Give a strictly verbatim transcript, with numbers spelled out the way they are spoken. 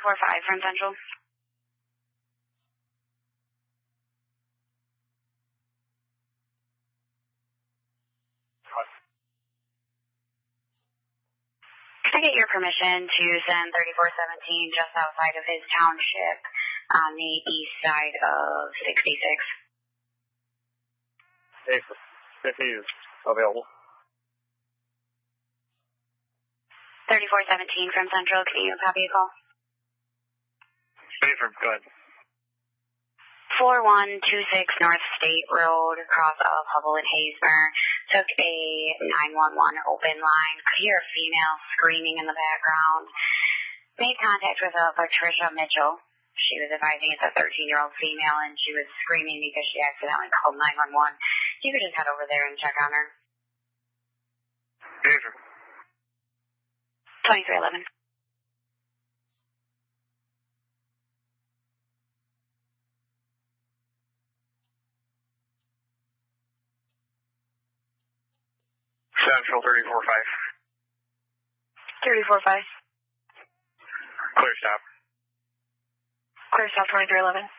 four five from Central. Can I get your permission to send thirty-four seventeen just outside of his township on the east side of sixty-six? If, if he is available. thirty-four seventeen from Central, can you copy a call? Safer, go ahead. four one two six North State Road, across of Hubble and Haysburn. Took a nine one one open line. Could hear a female screaming in the background. Made contact with uh, Patricia Mitchell. She was advising it's a thirteen-year-old female, and she was screaming because she accidentally called nine one one. You could just head over there and check on her. Safer. twenty-three eleven. Central thirty-four five. thirty-four five. Clear stop. Clear stop twenty-three eleven.